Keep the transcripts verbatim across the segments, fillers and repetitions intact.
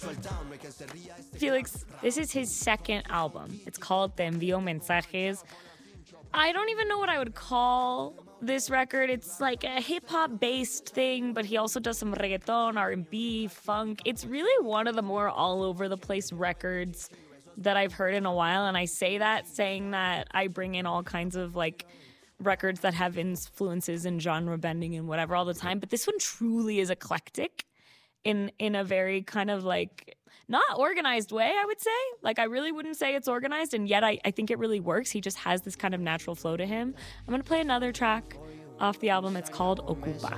Felix, this is his second album. It's called Te Envío Mensajes. I don't even know what I would call this record. It's like a hip-hop based thing, but he also does some reggaeton, R and B, funk. It's really one of the more all-over-the-place records that I've heard in a while, and I say that saying that I bring in all kinds of like records that have influences in genre bending and whatever all the time, but this one truly is eclectic in in a very kind of like not organized way, I would say. Like, I really wouldn't say it's organized, and yet I, I think it really works. He just has this kind of natural flow to him. I'm going to play another track off the album. It's called Ocupa.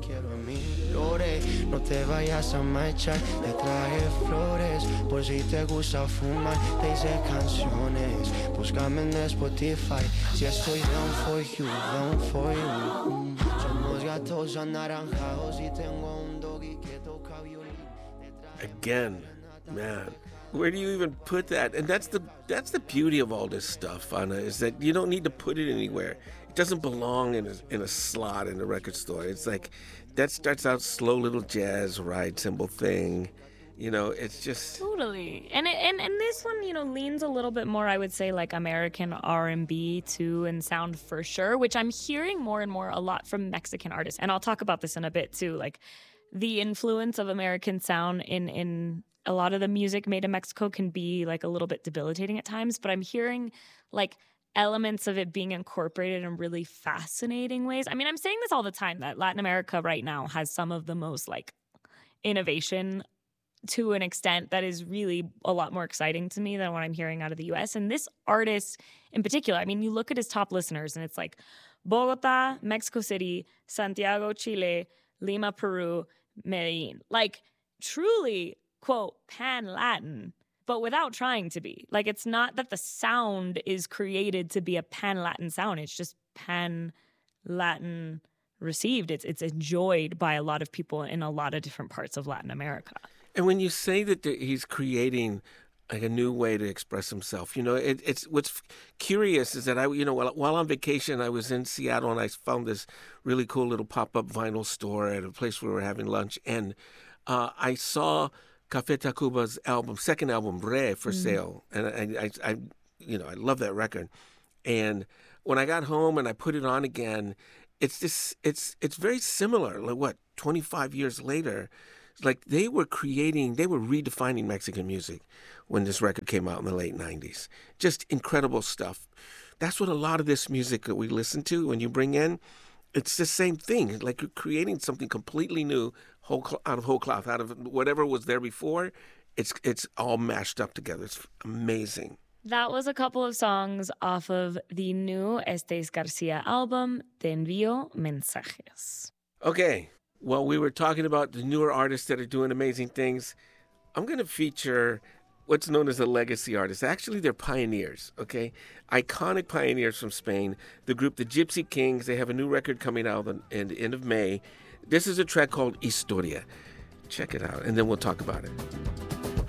No te vayas a marchar, te traje flores, por si te gusta fumar, te hice canciones, búscame en Spotify, si estoy down for you, down for you. Somos gatos anaranjados y tengo un doggy que toca violín. Again, man, where do you even put that? And that's the that's the beauty of all this stuff, Ana, is that you don't need to put it anywhere. It doesn't belong in a, in a slot in a record store. It's like, that starts out slow little jazz ride cymbal thing. You know, it's just... Totally. And, it, and and this one, you know, leans a little bit more, I would say, like American R and B too, and sound for sure, which I'm hearing more and more a lot from Mexican artists. And I'll talk about this in a bit too, like the influence of American sound in, in a lot of the music made in Mexico can be like a little bit debilitating at times, but I'm hearing like elements of it being incorporated in really fascinating ways. I mean, I'm saying this all the time, that Latin America right now has some of the most like innovation to an extent that is really a lot more exciting to me than what I'm hearing out of the U S. And this artist in particular, I mean, you look at his top listeners and it's like Bogota, Mexico City, Santiago, Chile, Lima, Peru, Medellin. Like truly, quote, pan-Latin, but without trying to be. Like, it's not that the sound is created to be a pan-Latin sound. It's just pan-Latin received. It's it's enjoyed by a lot of people in a lot of different parts of Latin America. And when you say that he's creating like a new way to express himself, you know, it, it's what's curious is that I, you know, while, while on vacation, I was in Seattle and I found this really cool little pop-up vinyl store at a place where we were having lunch, and uh, I saw Café Tacuba's album, second album, Re, for mm. sale. And I, I, I, you know, I love that record. And when I got home and I put it on again, it's this, it's, it's very similar. Like what, twenty-five years later, it's like they were creating, they were redefining Mexican music when this record came out in the late nineties. Just incredible stuff. That's what a lot of this music that we listen to, when you bring in, it's the same thing. Like you're creating something completely new, whole cl- out of whole cloth, out of whatever was there before. It's it's all mashed up together. It's amazing. That was a couple of songs off of the new Estes Garcia album, Te Envío Mensajes. Okay, well, we were talking about the newer artists that are doing amazing things. I'm going to feature what's known as a legacy artist. Actually, they're pioneers, okay? Iconic pioneers from Spain. The group, the Gypsy Kings, they have a new record coming out in the end of May. This is a track called Historia. Check it out, and then we'll talk about it.